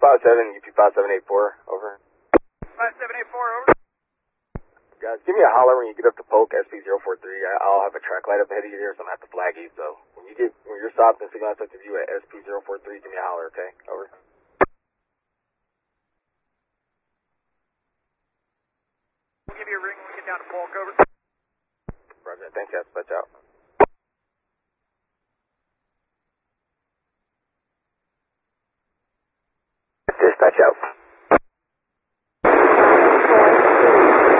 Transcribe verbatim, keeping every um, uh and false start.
five seven, U P five seven eight four, over. five seven eight four, over. Guys, give me a holler when you get up to Polk, S P zero four three. I'll have a track light up ahead of you there, so I'm going to have to flag you. So when you get, when you're stopped and signal to view at S P zero four three, give me a holler, okay? Over. We'll give you a ring when we get down to Polk, over. Roger, thanks, guys. Dispatch out. Dispatch out.